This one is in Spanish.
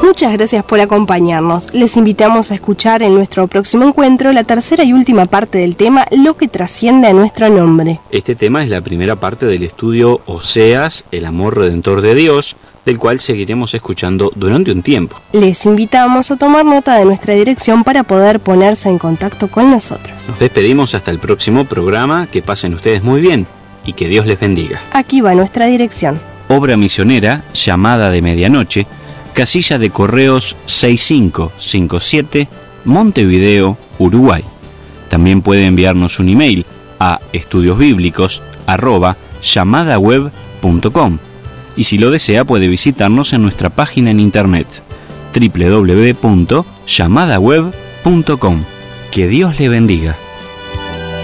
Muchas gracias por acompañarnos. Les invitamos a escuchar en nuestro próximo encuentro la tercera y última parte del tema Lo que trasciende a nuestro nombre. Este tema es la primera parte del estudio Oseas, el amor redentor de Dios, del cual seguiremos escuchando durante un tiempo. Les invitamos a tomar nota de nuestra dirección para poder ponerse en contacto con nosotros. Nos despedimos hasta el próximo programa. Que pasen ustedes muy bien y que Dios les bendiga. Aquí va nuestra dirección. Obra misionera, Llamada de Medianoche, casilla de correos 6557, Montevideo, Uruguay. También puede enviarnos un email a estudiosbiblicos@llamadaweb.com y si lo desea puede visitarnos en nuestra página en internet www.llamadaweb.com. Que Dios le bendiga.